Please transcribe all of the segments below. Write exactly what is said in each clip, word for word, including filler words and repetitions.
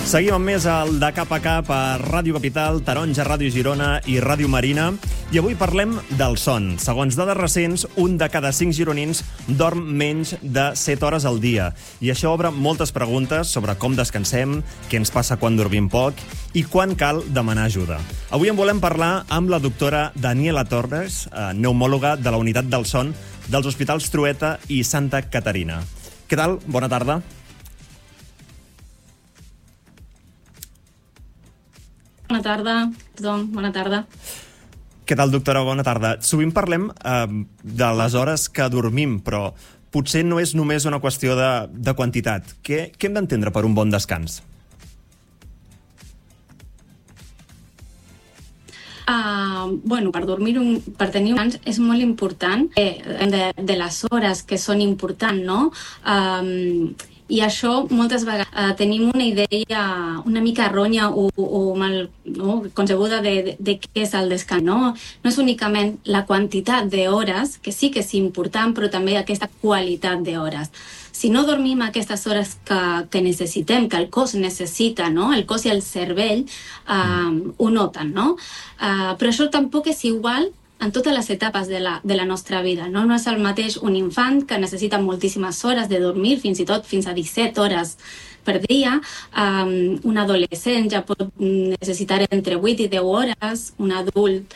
Seguim amb més el De Cap a Cap a Ràdio Capital, Taronja, Ràdio Girona i Ràdio Marina. I avui parlem del son. Segons dades recents, un de cada cinc gironins dorm menys de set hores al dia. I això obre moltes preguntes sobre com descansem, què ens passa quan dormim poc i quan cal demanar ajuda. Avui en volem parlar amb la doctora Daniela Torres, neumòloga de la Unitat del Son dels Hospitals Trueta i Santa Caterina. Què tal? Bona tarda. Bona tarda, tothom. Bona tarda. Què tal, doctora? Bona tarda. Sovint parlem eh, de les hores que dormim, però potser no és només una qüestió de, de quantitat. Què, què hem d'entendre per un bon descans? Uh, bueno, per dormir, un, per tenir un descans és molt important, eh, de, de les hores que són importants, no? Um, I això, moltes vegades, eh, tenim una idea una mica errònia o, o mal no? concebuda de, de, de què és el descans. No? no és únicament la quantitat d'hores, que sí que és important, però també aquesta qualitat d'hores. Si no dormim aquestes hores que, que necessitem, que el cos necessita, no? El cos i el cervell eh, ho noten, no? Eh, però això tampoc és igual en totes les etapes de la, de la nostra vida. No? no és el mateix un infant que necessita moltíssimes hores de dormir, fins i tot fins a disset hores per dia. Um, un adolescent ja pot necessitar entre vuit i deu hores, un adult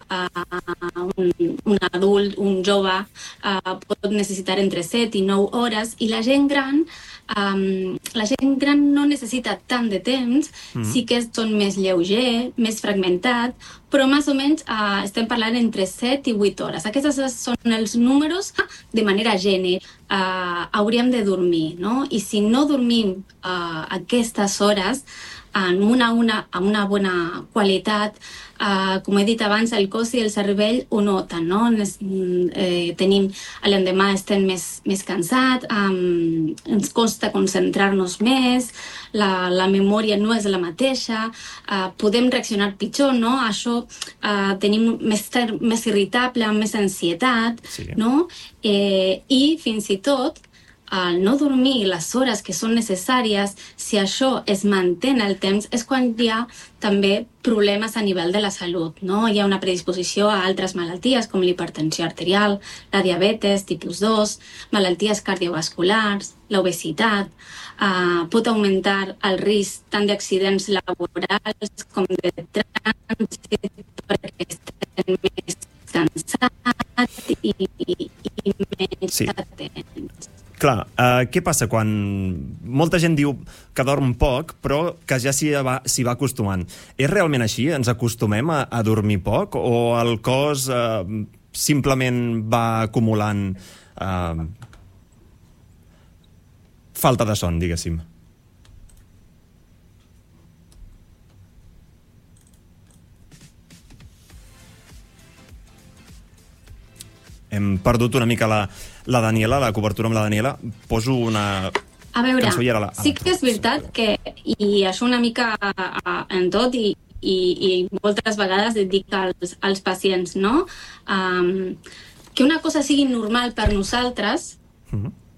Uh, un, un adult, un jove uh, pot necessitar entre set i nou hores, i la gent gran um, la gent gran no necessita tant de temps, mm. sí que són més lleuger, més fragmentat, però més o menys uh, estem parlant entre set i vuit hores. Aquests són els números de manera gènere. Uh, hauríem de dormir, no? I si no dormim uh, aquestes hores en una, una, amb una bona qualitat, uh, com he dit abans, el cos i el cervell ho noten, no? Eh, tenim, l'endemà estem més, més cansats, um, ens costa concentrar-nos més, la, la memòria no és la mateixa, uh, podem reaccionar pitjor, no? Això uh, tenim més, més irritable, més ansietat, sí. No? Eh, I fins i tot, al no dormir les hores que són necessàries, si això es manté en el temps, és quan hi ha també problemes a nivell de la salut, no? Hi ha una predisposició a altres malalties com l'hipertensió arterial, la diabetes tipus dos, malalties cardiovasculars, l'obesitat, uh, pot augmentar el risc tant d'accidents laborals com de trànsit perquè estem més cansats i, i, i menys sí. atents. Clar, uh, què passa quan molta gent diu que dorm poc, però que ja s'hi va, s'hi va acostumant? És realment així? Ens acostumem a, a dormir poc? O el cos uh, simplement va acumulant uh, falta de son, diguéssim? Hem perdut una mica la, la Daniela, la cobertura amb la Daniela. Poso una... A veure, la, sí que és veritat que, i això una mica en tot, i, i, i moltes vegades et dic als, als pacients, no? Um, que una cosa sigui normal per nosaltres, uh-huh.